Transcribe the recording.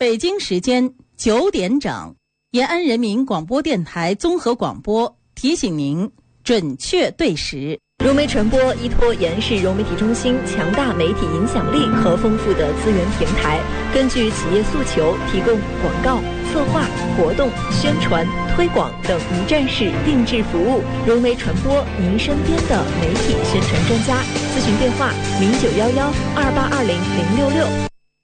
北京时间9点整，延安人民广播电台综合广播提醒您准确对时。 融媒传播依托延安市融媒体中心强大媒体影响力和丰富的资源平台，根据企业诉求提供广告、策划、活动、宣传、推广等一站式定制服务。融媒传播，您身边的媒体宣传专家。咨询电话：091128200666。